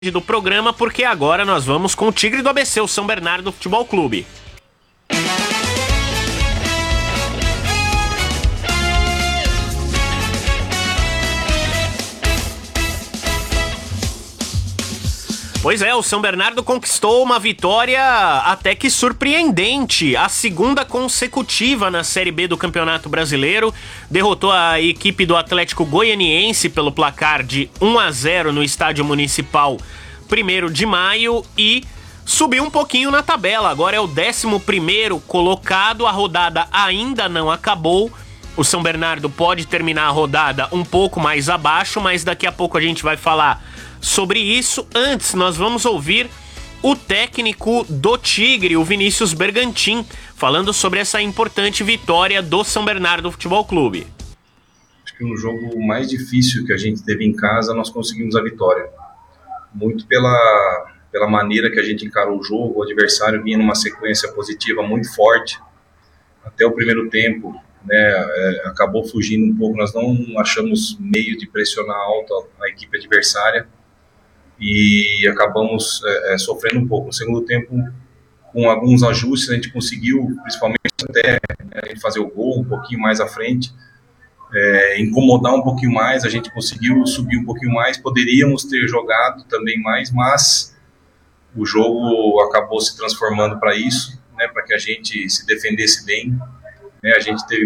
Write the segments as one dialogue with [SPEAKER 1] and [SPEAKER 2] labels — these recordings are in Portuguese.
[SPEAKER 1] do programa, porque agora nós vamos com o Tigre do ABC, o São Bernardo Futebol Clube. Pois é, o São Bernardo conquistou uma vitória até que surpreendente, a segunda consecutiva na Série B do Campeonato Brasileiro. Derrotou a equipe do Atlético Goianiense pelo placar de 1-0 no Estádio Municipal 1º de maio e subiu um pouquinho na tabela. Agora é o 11º colocado, a rodada ainda não acabou. O São Bernardo pode terminar a rodada um pouco mais abaixo, mas daqui a pouco a gente vai falar sobre isso. Antes, nós vamos ouvir o técnico do Tigre, o Vinícius Bergantin, falando sobre essa importante vitória do São Bernardo Futebol Clube.
[SPEAKER 2] Acho que no jogo mais difícil que a gente teve em casa, nós conseguimos a vitória. Muito pela maneira que a gente encarou o jogo, o adversário vinha numa sequência positiva muito forte. Até o primeiro tempo, acabou fugindo um pouco, nós não achamos meio de pressionar alto a equipe adversária. E acabamos sofrendo um pouco. No segundo tempo, com alguns ajustes, a gente conseguiu, principalmente até fazer o gol um pouquinho mais à frente, incomodar um pouquinho mais, a gente conseguiu subir um pouquinho mais, poderíamos ter jogado também mais, mas o jogo acabou se transformando para isso, para que a gente se defendesse bem. A gente teve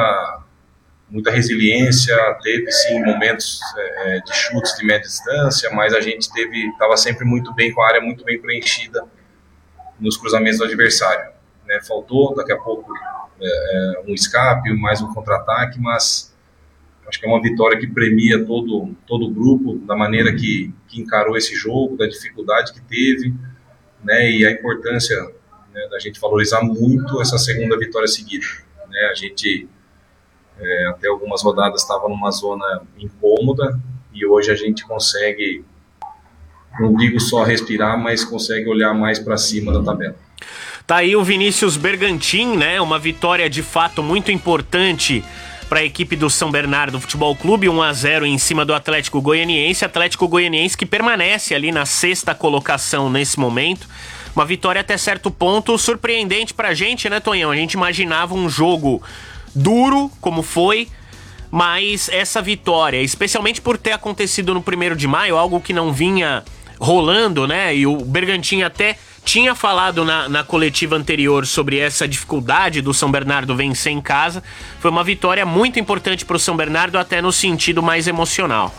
[SPEAKER 2] muita resiliência, teve sim momentos de chutes de média distância, mas a gente estava sempre muito bem, com a área muito bem preenchida nos cruzamentos do adversário. Faltou daqui a pouco um escape, mais um contra-ataque, mas acho que é uma vitória que premia todo o grupo, da maneira que encarou esse jogo, da dificuldade que teve, e a importância da gente valorizar muito essa segunda vitória seguida. A gente até algumas rodadas estava numa zona incômoda e hoje a gente consegue, não digo só respirar, mas consegue olhar mais para cima da tabela.
[SPEAKER 1] Tá aí o Vinícius Bergantin, uma vitória de fato muito importante para a equipe do São Bernardo Futebol Clube, 1-0 em cima do Atlético Goianiense que permanece ali na 6ª colocação nesse momento. Uma vitória até certo ponto surpreendente pra gente, né, Tonhão? A gente imaginava um jogo duro, como foi, mas essa vitória, especialmente por ter acontecido no 1º de maio, algo que não vinha rolando, e o Bergantin até tinha falado na coletiva anterior sobre essa dificuldade do São Bernardo vencer em casa. Foi uma vitória muito importante pro São Bernardo, até no sentido mais emocional.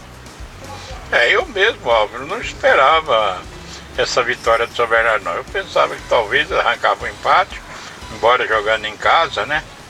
[SPEAKER 3] Eu mesmo, Álvaro, não esperava essa vitória do São Bernardo, não. Eu pensava que talvez arrancava um empate, embora jogando em casa,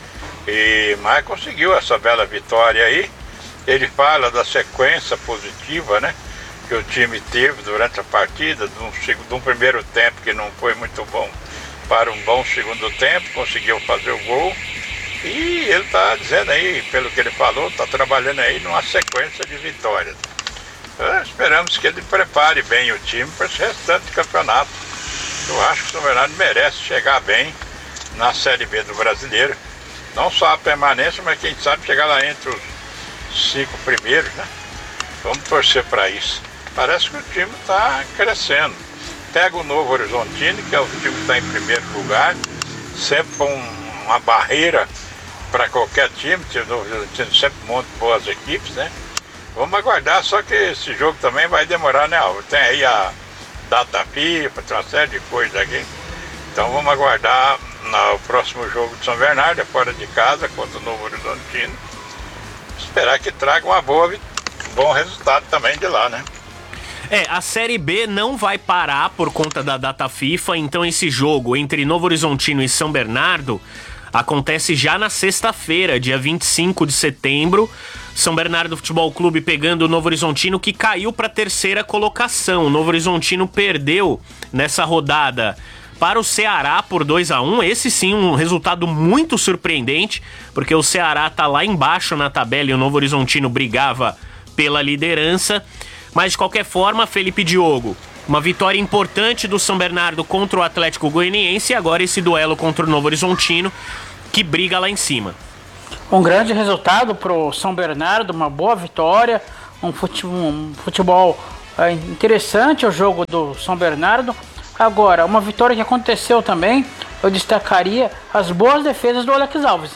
[SPEAKER 3] mas conseguiu essa bela vitória aí. Ele fala da sequência positiva, que o time teve durante a partida, de um primeiro tempo que não foi muito bom para um bom segundo tempo, conseguiu fazer o gol. E ele está dizendo aí, pelo que ele falou, está trabalhando aí numa sequência de vitórias. Esperamos que ele prepare bem o time para esse restante campeonato. Eu acho que o São Bernardo merece chegar bem na Série B do Brasileiro. Não só a permanência, mas quem sabe chegar lá entre os 5 primeiros, Vamos torcer para isso. Parece que o time está crescendo. Pega o Novo Horizontino, que é o time que está em primeiro lugar, sempre uma barreira para qualquer time. O Novo Horizontino sempre monta boas equipes, Vamos aguardar, só que esse jogo também vai demorar, Álvaro? Tem aí a data FIFA, tem uma série de coisas aqui. Então vamos aguardar o próximo jogo de São Bernardo, fora de casa, contra o Novo Horizontino. Esperar que traga um bom resultado também de lá,
[SPEAKER 1] A Série B não vai parar por conta da data FIFA, então esse jogo entre Novo Horizontino e São Bernardo acontece já na sexta-feira, dia 25 de setembro. São Bernardo Futebol Clube pegando o Novo Horizontino, que caiu para a 3ª colocação. O Novo Horizontino perdeu nessa rodada para o Ceará por 2-1. Esse sim, um resultado muito surpreendente, porque o Ceará tá lá embaixo na tabela e o Novo Horizontino brigava pela liderança. Mas de qualquer forma, Felipe Diogo, uma vitória importante do São Bernardo contra o Atlético Goianiense e agora esse duelo contra o Novo Horizontino, que briga lá em cima.
[SPEAKER 4] Um grande resultado pro São Bernardo, uma boa vitória, um futebol Interessante o jogo do São Bernardo. Agora, uma vitória que aconteceu também, eu destacaria as boas defesas do Alex Alves.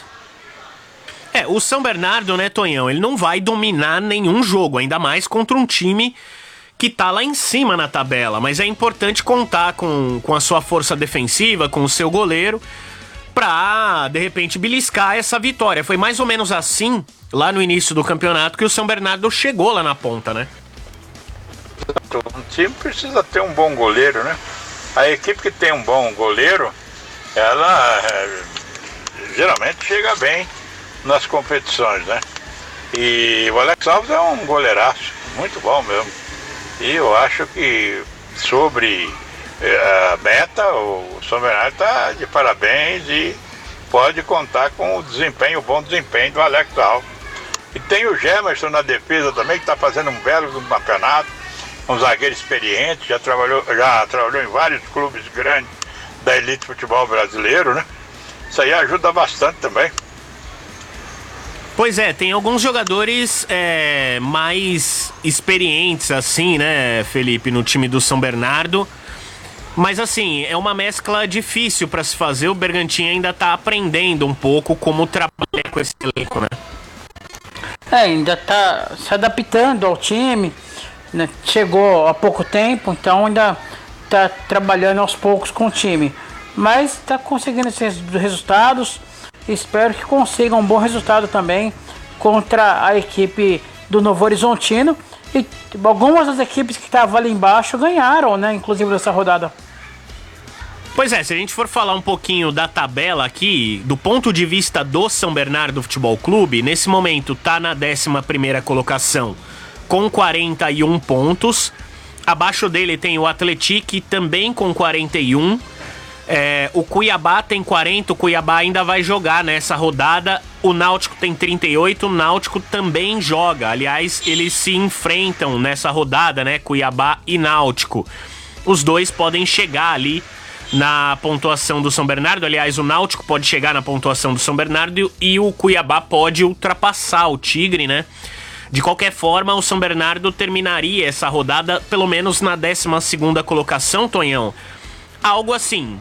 [SPEAKER 1] O São Bernardo, né, Tonhão, ele não vai dominar nenhum jogo, ainda mais contra um time que tá lá em cima na tabela, mas é importante contar com a sua força defensiva, com o seu goleiro, pra, de repente, beliscar essa vitória. Foi mais ou menos assim, lá no início do campeonato, que o São Bernardo chegou lá na ponta, né?
[SPEAKER 3] Um time precisa ter um bom goleiro, né? A equipe que tem um bom goleiro, ela geralmente chega bem nas competições, né? E o Alex Alves é um goleiraço, muito bom mesmo. E eu acho que sobre a meta, o São Bernardo está de parabéns e pode contar com o bom desempenho do Alex Alves. E tem o Gemerson na defesa também, que está fazendo um belo campeonato, um zagueiro experiente, já trabalhou em vários clubes grandes da elite futebol brasileiro, né? Isso aí ajuda bastante também.
[SPEAKER 1] Pois é, tem alguns jogadores mais experientes, assim, né, Felipe, no time do São Bernardo. Mas, assim, é uma mescla difícil para se fazer. O Bergantin ainda tá aprendendo um pouco como trabalhar com esse elenco, né?
[SPEAKER 4] Ainda tá se adaptando ao time, né? Chegou há pouco tempo, então ainda tá trabalhando aos poucos com o time. Mas tá conseguindo esses resultados. Espero que consiga um bom resultado também contra a equipe do Novo Horizontino. E algumas das equipes que estavam ali embaixo ganharam, né? Inclusive nessa rodada.
[SPEAKER 1] Pois é, se a gente for falar um pouquinho da tabela aqui, do ponto de vista do São Bernardo Futebol Clube, nesse momento tá na 11ª colocação com 41 pontos. Abaixo dele tem o Atlético também com 41. O Cuiabá tem 40, o Cuiabá ainda vai jogar nessa rodada. O Náutico tem 38, o Náutico também joga. Aliás, eles se enfrentam nessa rodada, né? Cuiabá e Náutico. Os dois podem chegar ali na pontuação do São Bernardo. Aliás, o Náutico pode chegar na pontuação do São Bernardo e o Cuiabá pode ultrapassar o Tigre, né? De qualquer forma, o São Bernardo terminaria essa rodada pelo menos na 12ª colocação, Tonhão. Algo assim,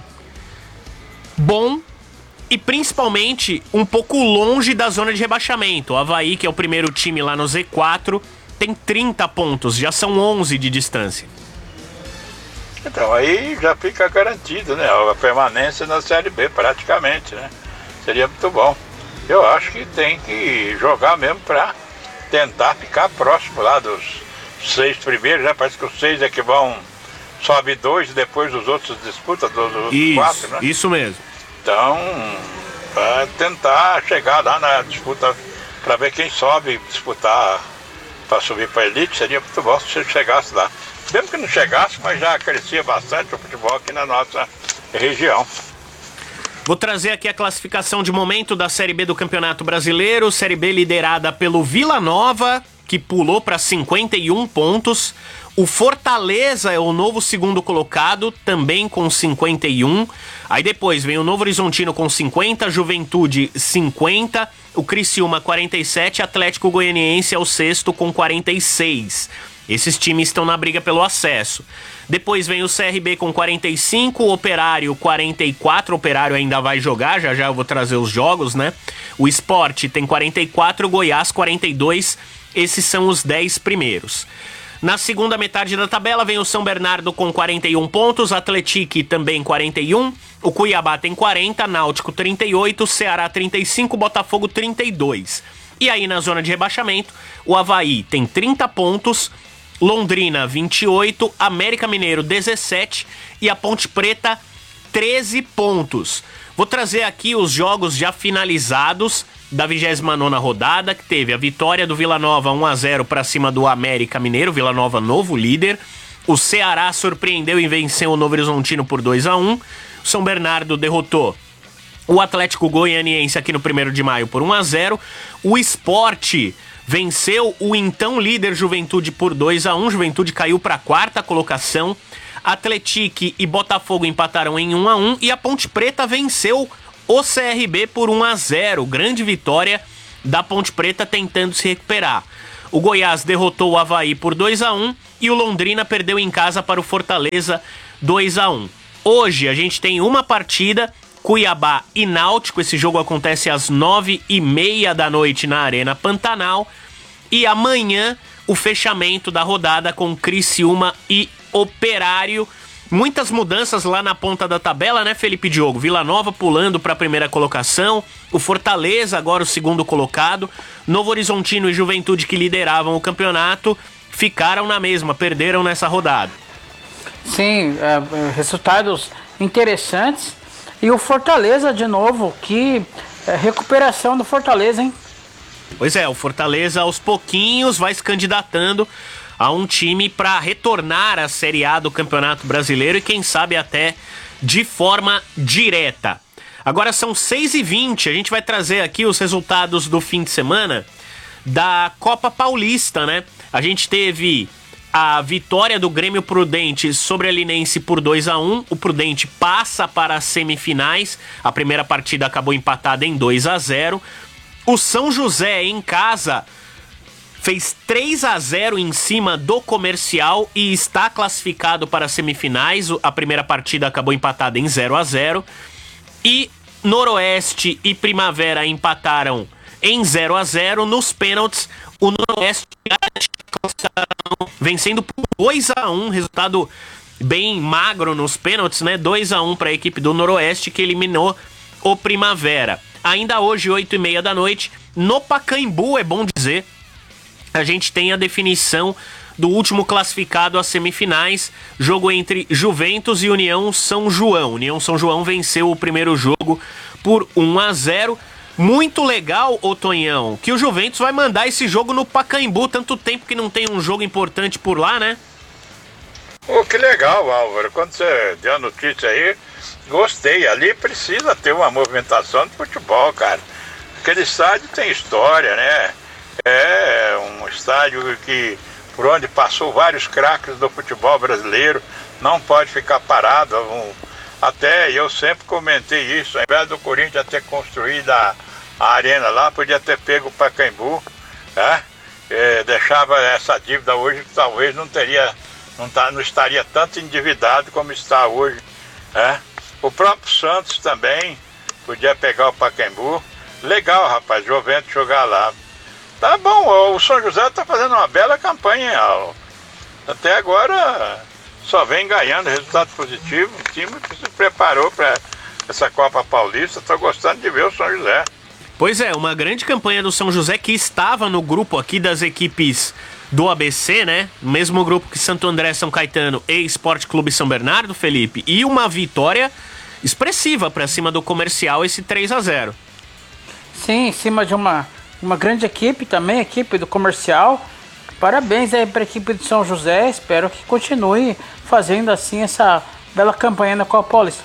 [SPEAKER 1] bom e principalmente um pouco longe da zona de rebaixamento. O Avaí, que é o primeiro time lá no Z4, tem 30 pontos, já são 11 de distância.
[SPEAKER 3] Então aí já fica garantido, né? A permanência na Série B praticamente, né? Seria muito bom. Eu acho que tem que jogar mesmo para tentar ficar próximo lá dos 6 primeiros, né? Parece que os 6 é que vão, sobe 2 e depois os outros disputam dos 4, né?
[SPEAKER 1] Isso mesmo.
[SPEAKER 3] Então, para tentar chegar lá na disputa, para ver quem sobe, disputar para subir para a elite, seria muito bom se chegasse lá. Mesmo que não chegasse, mas já crescia bastante o futebol aqui na nossa região.
[SPEAKER 1] Vou trazer aqui a classificação de momento da Série B do Campeonato Brasileiro. Série B liderada pelo Vila Nova, que pulou para 51 pontos. O Fortaleza é o novo segundo colocado, também com 51. Aí depois vem o Novo Horizontino com 50, Juventude 50, o Criciúma 47, Atlético Goianiense é o sexto com 46. Esses times estão na briga pelo acesso. Depois vem o CRB com 45, o Operário 44, o Operário ainda vai jogar, já eu vou trazer os jogos, né? O Sport tem 44, o Goiás 42, esses são os 10 primeiros. Na segunda metade da tabela vem o São Bernardo com 41 pontos, Atlético também 41, o Cuiabá tem 40, Náutico 38, Ceará 35, Botafogo 32. E aí na zona de rebaixamento, o Avaí tem 30 pontos, Londrina 28, América Mineiro 17 e a Ponte Preta 13 pontos. Vou trazer aqui os jogos já finalizados da 29ª rodada, que teve a vitória do Vila Nova 1-0 para cima do América Mineiro, Vila Nova novo líder. O Ceará surpreendeu e venceu o Novo Horizontino por 2-1. O São Bernardo derrotou o Atlético Goianiense aqui no 1º de maio por 1-0. O Sport venceu o então líder Juventude por 2-1. Juventude caiu para a 4ª colocação. Atlético e Botafogo empataram em 1-1 e a Ponte Preta venceu o CRB por 1-0. Grande vitória da Ponte Preta tentando se recuperar. O Goiás derrotou o Avaí por 2-1 e o Londrina perdeu em casa para o Fortaleza 2-1. Hoje a gente tem uma partida, Cuiabá e Náutico. Esse jogo acontece às 9h30 da noite na Arena Pantanal. E amanhã o fechamento da rodada com Criciúma e Operário. Muitas mudanças lá na ponta da tabela, né, Felipe Diogo? Vila Nova pulando para a primeira colocação, o Fortaleza agora o segundo colocado, Novo Horizontino e Juventude, que lideravam o campeonato, ficaram na mesma, perderam nessa rodada.
[SPEAKER 4] Sim, resultados interessantes. E o Fortaleza de novo, que recuperação do Fortaleza, hein?
[SPEAKER 1] Pois é, o Fortaleza aos pouquinhos vai se candidatando a um time para retornar à Série A do Campeonato Brasileiro e quem sabe até de forma direta. Agora são 6h20, a gente vai trazer aqui os resultados do fim de semana da Copa Paulista, né? A gente teve a vitória do Grêmio Prudente sobre a Linense por 2-1. O Prudente passa para as semifinais. A primeira partida acabou empatada em 2-0. O São José em casa fez 3-0 em cima do Comercial e está classificado para as semifinais. A primeira partida acabou empatada em 0-0. E Noroeste e Primavera empataram em 0-0. Nos pênaltis, o Noroeste vencendo por 2-1. Resultado bem magro nos pênaltis, né? 2-1 para a equipe do Noroeste, que eliminou o Primavera. Ainda hoje, 8h30 da noite, no Pacaembu, é bom dizer, a gente tem a definição do último classificado às semifinais, jogo entre Juventus e União São João. União São João venceu o primeiro jogo por 1-0. Muito legal, ô Tonhão, que o Juventus vai mandar esse jogo no Pacaembu, tanto tempo que não tem um jogo importante por lá, né?
[SPEAKER 3] Oh, que legal, Álvaro. Quando você deu a notícia aí, gostei. Ali precisa ter uma movimentação de futebol, cara. Aquele estádio tem história, né? É um estádio que, por onde passou vários craques do futebol brasileiro, não pode ficar parado. Até eu sempre comentei isso, ao invés do Corinthians ter construído a arena lá, podia ter pego o Pacaembu, né? Deixava essa dívida hoje, que talvez não estaria tanto endividado como está hoje, né? O próprio Santos também podia pegar o Pacaembu. Legal, rapaz, Juventus jogar lá. Tá bom, o São José tá fazendo uma bela campanha, hein? Até agora só vem ganhando resultado positivo. O time que se preparou para essa Copa Paulista. Tô gostando de ver o São José.
[SPEAKER 1] Pois é, uma grande campanha do São José, que estava no grupo aqui das equipes do ABC, né? Mesmo grupo que Santo André, São Caetano e Esporte Clube São Bernardo, Felipe. E uma vitória expressiva para cima do Comercial, esse 3-0.
[SPEAKER 4] Sim, em cima de uma grande equipe também, a equipe do Comercial. Parabéns aí para a equipe do São José, espero que continue fazendo assim essa bela campanha na Copa Paulista.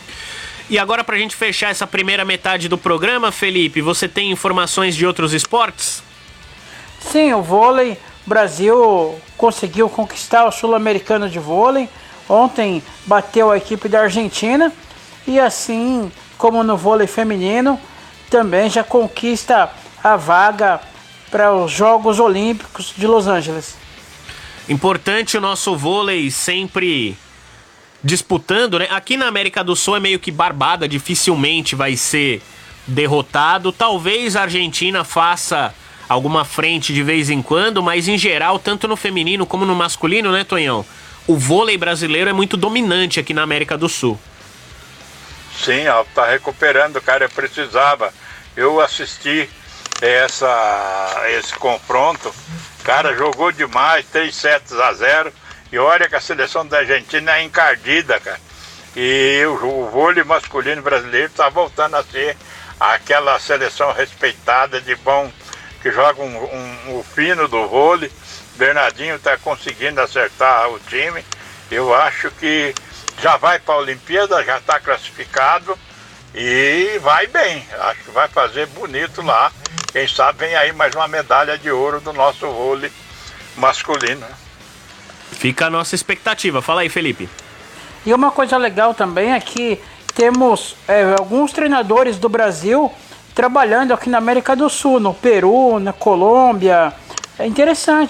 [SPEAKER 1] E agora, pra gente fechar essa primeira metade do programa, Felipe, você tem informações de outros esportes?
[SPEAKER 4] Sim, o vôlei, o Brasil conseguiu conquistar o Sul-Americano de vôlei. Ontem bateu a equipe da Argentina e assim como no vôlei feminino, também já conquista a vaga para os Jogos Olímpicos de Los Angeles.
[SPEAKER 1] Importante o nosso vôlei sempre disputando, né? Aqui na América do Sul é meio que barbada, dificilmente vai ser derrotado. Talvez a Argentina faça alguma frente de vez em quando, mas em geral, tanto no feminino como no masculino, né, Tonhão? O vôlei brasileiro é muito dominante aqui na América do Sul.
[SPEAKER 3] Sim, ó, tá recuperando, cara, eu precisava. Eu assisti esse confronto, cara, jogou demais, 3-0, e olha que a seleção da Argentina é encardida, cara. E o vôlei masculino brasileiro está voltando a ser aquela seleção respeitada de bom, que joga o fino do vôlei. Bernardinho está conseguindo acertar o time. Eu acho que já vai para a Olimpíada, já está classificado e vai bem. Acho que vai fazer bonito lá. Quem sabe vem aí mais uma medalha de ouro do nosso vôlei masculino.
[SPEAKER 1] Fica a nossa expectativa. Fala aí, Felipe.
[SPEAKER 4] E uma coisa legal também é que temos alguns treinadores do Brasil trabalhando aqui na América do Sul, no Peru, na Colômbia. É interessante.